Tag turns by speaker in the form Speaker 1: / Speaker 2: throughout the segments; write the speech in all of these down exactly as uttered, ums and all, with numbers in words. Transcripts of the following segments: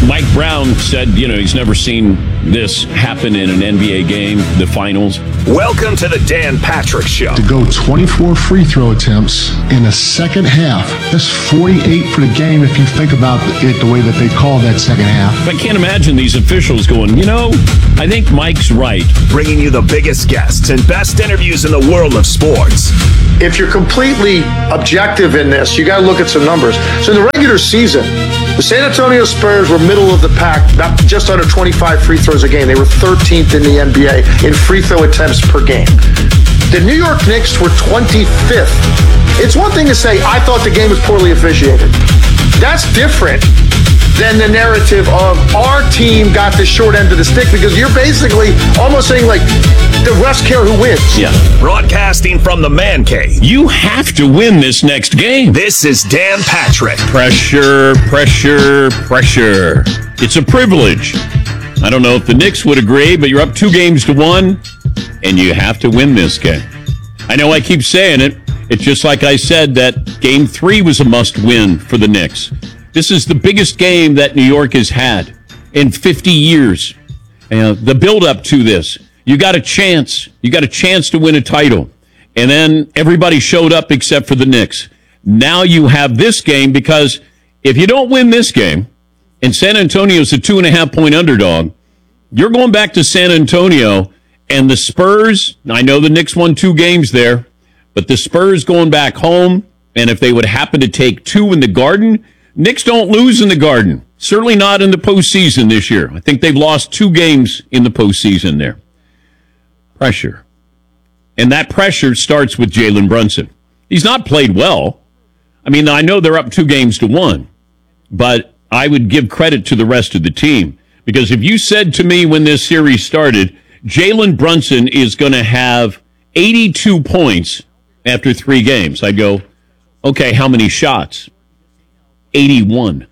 Speaker 1: Mike Brown said, you know, he's never seen this happen in an N B A game, the finals.
Speaker 2: Welcome to the Dan Patrick Show.
Speaker 3: To go twenty-four free throw attempts in the second half, that's forty-eight for the game if you think about it the way that they call that second half.
Speaker 1: I can't imagine these officials going, you know, I think Mike's right.
Speaker 2: Bringing you the biggest guests and best interviews in the world of sports.
Speaker 4: If you're completely objective in this, you got to look at some numbers. So in the regular season, the San Antonio Spurs were middle of the pack, not just under twenty-five free throws a game. They were thirteenth in the N B A in free throw attempts per game. The New York Knicks were twenty-fifth. It's one thing to say, I thought the game was poorly officiated. That's different than the narrative of our team got the short end of the stick, because you're basically almost saying, like, the refs care who wins.
Speaker 1: Yeah.
Speaker 2: Broadcasting from the man cave.
Speaker 1: You have to win this next game.
Speaker 2: This is Dan Patrick.
Speaker 1: Pressure, pressure, pressure. It's a privilege. I don't know if the Knicks would agree, but you're up two games to one, and you have to win this game. I know I keep saying it. It's just like I said that game three was a must-win for the Knicks. This is the biggest game that New York has had in fifty years. Uh, the build-up to this. You got a chance. You got a chance to win a title. And then everybody showed up except for the Knicks. Now you have this game, because if you don't win this game, and San Antonio's a two-and-a-half point underdog, you're going back to San Antonio, and the Spurs, I know the Knicks won two games there, but the Spurs going back home, and if they would happen to take two in the Garden, Knicks don't lose in the Garden. Certainly not in the postseason this year. I think they've lost two games in the postseason there. Pressure. And that pressure starts with Jalen Brunson. He's not played well. I mean, I know they're up two games to one, but I would give credit to the rest of the team. Because if you said to me when this series started, Jalen Brunson is going to have eighty-two points after three games, I'd go, okay, how many shots? eighty-one.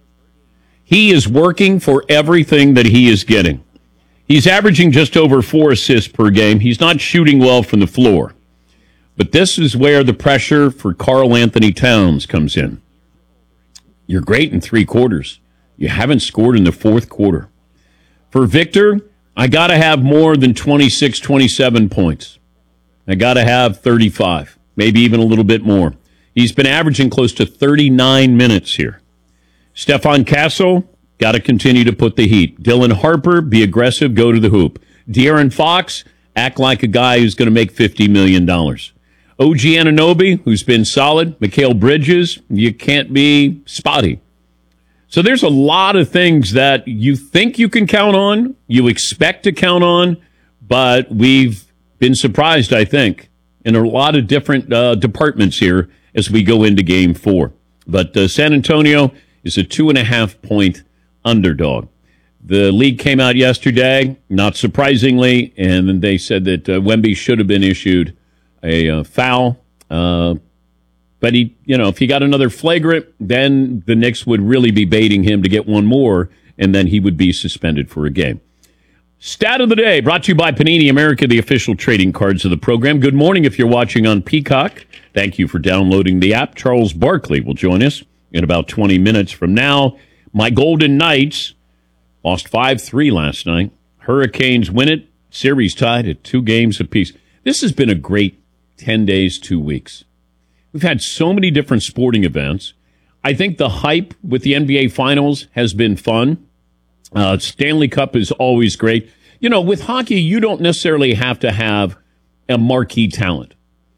Speaker 1: He is working for everything that he is getting. He's averaging just over four assists per game. He's not shooting well from the floor. But this is where the pressure for Karl Anthony Towns comes in. You're great in three quarters. You haven't scored in the fourth quarter. For Victor, I got to have more than twenty-six, twenty-seven points. I got to have thirty-five, maybe even a little bit more. He's been averaging close to thirty-nine minutes here. Stephon Castle, got to continue to put the heat. Dylan Harper, be aggressive, go to the hoop. De'Aaron Fox, act like a guy who's going to make fifty million dollars. O G Anunoby, who's been solid. Mikal Bridges, you can't be spotty. So there's a lot of things that you think you can count on, you expect to count on, but we've been surprised, I think, in a lot of different uh, departments here as we go into game four. But uh, San Antonio is a two and a half point underdog. The league came out yesterday, not surprisingly, and then they said that uh, Wemby should have been issued a uh, foul. Uh, but he, you know, if he got another flagrant, then the Knicks would really be baiting him to get one more, and then he would be suspended for a game. Stat of the day brought to you by Panini America, the official trading cards of the program. Good morning if you're watching on Peacock. Thank you for downloading the app. Charles Barkley will join us in about twenty minutes from now. My Golden Knights lost five three last night. Hurricanes win it. Series tied at two games apiece. This has been a great ten days, two weeks. We've had so many different sporting events. I think the hype with the N B A Finals has been fun. Uh, Stanley Cup is always great. You know, with hockey, you don't necessarily have to have a marquee talent.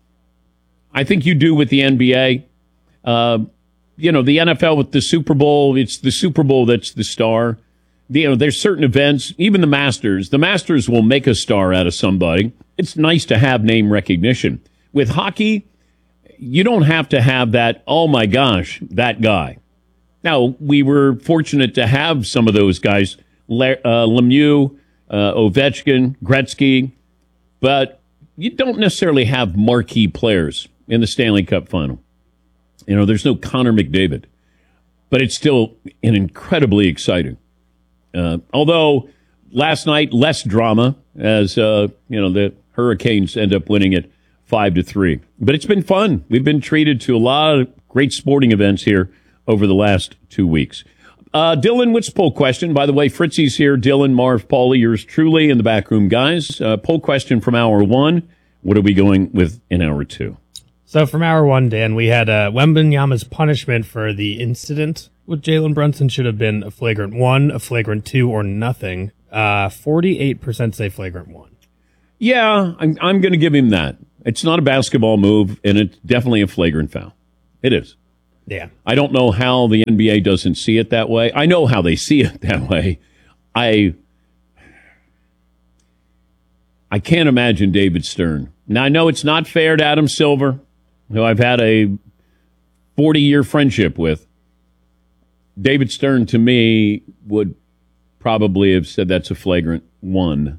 Speaker 1: I think you do with the N B A. Uh, you know, the N F L with the Super Bowl, it's the Super Bowl that's the star. The, you know, there's certain events, even the Masters. The Masters will make a star out of somebody. It's nice to have name recognition. With hockey, you don't have to have that, oh my gosh, that guy. Now, we were fortunate to have some of those guys, Le- uh, Lemieux, uh, Ovechkin, Gretzky, but you don't necessarily have marquee players in the Stanley Cup final. You know, there's no Connor McDavid, but it's still an incredibly exciting. Uh, although last night, less drama as, uh, you know, the Hurricanes end up winning it five to three. But it's been fun. We've been treated to a lot of great sporting events here over the last two weeks. Uh, Dylan, what's the poll question? By the way, Fritzy's here. Dylan, Marv, Paulie, yours truly, and the backroom guys. Uh, poll question from hour one. What are we going with in hour two?
Speaker 5: So from hour one, Dan, we had uh, Wembanyama's punishment for the incident with Jalen Brunson should have been a flagrant one, a flagrant two, or nothing. Uh, forty-eight percent say flagrant one.
Speaker 1: Yeah, I'm, I'm going to give him that. It's not a basketball move, and it's definitely a flagrant foul. It is.
Speaker 5: Yeah.
Speaker 1: I don't know how the N B A doesn't see it that way. I know how they see it that way. I I can't imagine David Stern. Now, I know it's not fair to Adam Silver, who I've had a forty-year friendship with. David Stern, to me, would probably have said that's a flagrant one.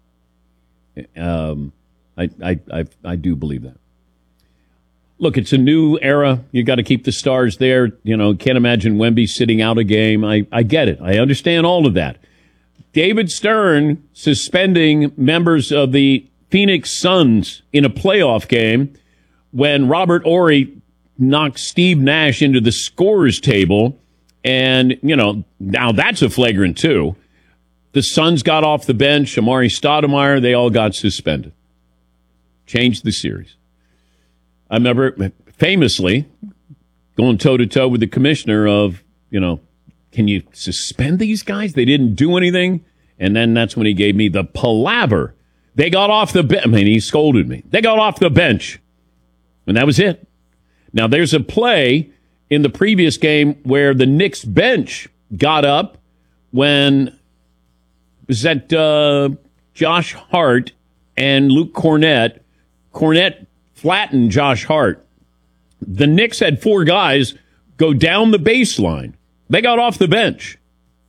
Speaker 1: Um, I, I, I, I do believe that. Look, it's a new era. You got to keep the stars there. You know, can't imagine Wemby sitting out a game. I, I get it. I understand all of that. David Stern suspending members of the Phoenix Suns in a playoff game when Robert Horry knocked Steve Nash into the scorers table. And, you know, now that's a flagrant two. The Suns got off the bench. Amari Stoudemire, they all got suspended. Changed the series. I remember famously going toe-to-toe with the commissioner of, you know, can you suspend these guys? They didn't do anything. And then that's when he gave me the palaver. They got off the bench. I mean, he scolded me. They got off the bench. And that was it. Now, there's a play in the previous game where the Knicks bench got up when was that uh, Josh Hart and Luke Cornett. Cornett flattened Josh Hart. The Knicks had four guys go down the baseline. They got off the bench.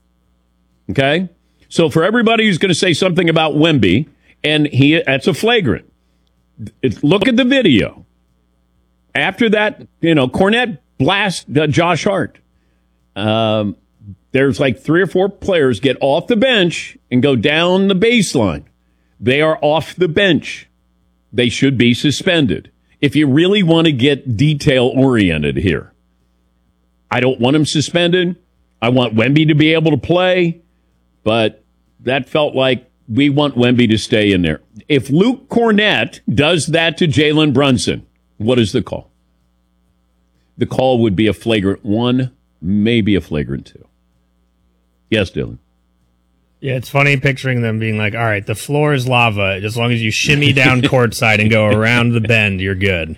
Speaker 1: Okay? So for everybody who's going to say something about Wemby, and he that's a flagrant. It, look at the video. After that, you know, Cornett blast uh, Josh Hart. Um, there's like three or four players get off the bench and go down the baseline. They are off the bench. They should be suspended. If you really want to get detail-oriented here, I don't want him suspended. I want Wemby to be able to play, but that felt like we want Wemby to stay in there. If Luke Cornett does that to Jalen Brunson, what is the call? The call would be a flagrant one, maybe a flagrant two. Yes, Dylan.
Speaker 5: Yeah, it's funny picturing them being like, all right, the floor is lava. As long as you shimmy down courtside and go around the bend, you're good.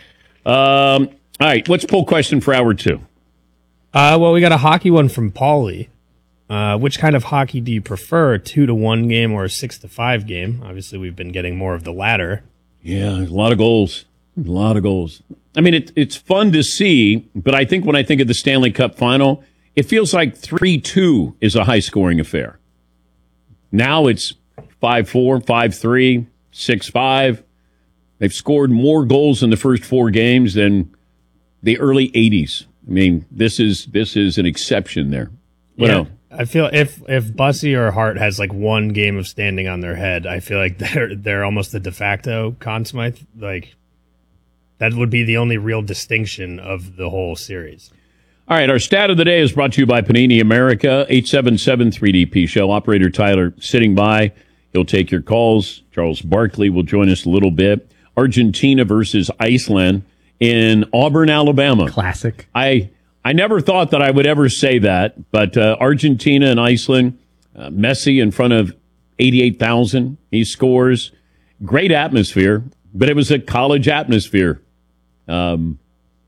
Speaker 1: Um, all right, what's poll question for hour two?
Speaker 5: Uh, well, we got a hockey one from Paulie. Uh, which kind of hockey do you prefer, a two to one game or a six to five game? Obviously, we've been getting more of the latter.
Speaker 1: Yeah, a lot of goals. A lot of goals. I mean, it, it's fun to see, but I think when I think of the Stanley Cup final, it feels like three two is a high-scoring affair. Now it's five four, five three, six five. They've scored more goals in the first four games than the early eighties. I mean, this is this is an exception there.
Speaker 5: Yeah,
Speaker 1: Well,
Speaker 5: I feel if if Bussy or Hart has like one game of standing on their head, I feel like they're they're almost the de facto Conn Smythe. Like that would be the only real distinction of the whole series.
Speaker 1: All right, our stat of the day is brought to you by Panini America, eight seven seven three D P show. Operator Tyler sitting by. He'll take your calls. Charles Barkley will join us a little bit. Argentina versus Iceland in Auburn, Alabama.
Speaker 6: Classic.
Speaker 1: I I never thought that I would ever say that, but uh, Argentina and Iceland, uh, Messi in front of eighty-eight thousand. He scores. Great atmosphere, but it was a college atmosphere. Um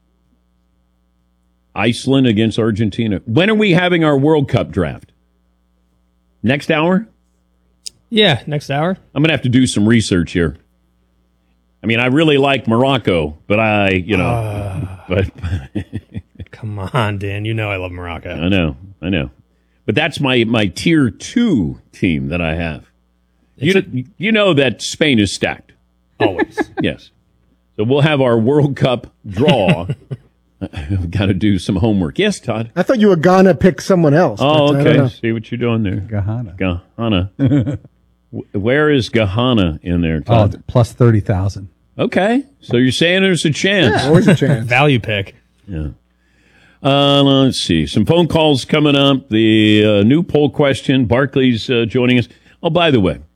Speaker 1: Iceland against Argentina. When are we having our World Cup draft? Next hour?
Speaker 5: Yeah, next hour.
Speaker 1: I'm going to have to do some research here. I mean, I really like Morocco, but I, you know, uh, but
Speaker 5: come on, Dan. You know I love Morocco.
Speaker 1: I know, I know. But that's my, my tier two team that I have. You, a, you know that Spain is stacked.
Speaker 5: Always.
Speaker 1: Yes. So we'll have our World Cup draw. I've got to do some homework. Yes, Todd.
Speaker 7: I thought you were gonna pick someone else.
Speaker 1: Oh, okay. See what you're doing there.
Speaker 6: Gahana.
Speaker 1: Gahana. Where is Gahana in there, Todd?
Speaker 6: Oh, plus thirty thousand.
Speaker 1: Okay. So you're saying there's a chance.
Speaker 7: Yeah, always a chance.
Speaker 5: Value pick.
Speaker 1: Yeah. Uh, let's see. Some phone calls coming up. The uh, new poll question. Barclays uh, joining us. Oh, by the way,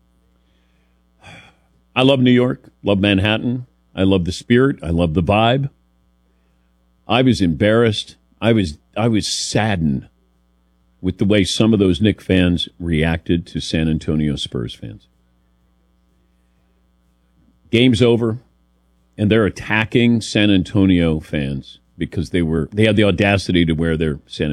Speaker 1: I love New York. Love Manhattan. I love the spirit. I love the vibe. I was embarrassed. I was I was saddened with the way some of those Knicks fans reacted to San Antonio Spurs fans. Game's over, and they're attacking San Antonio fans because they were they had the audacity to wear their San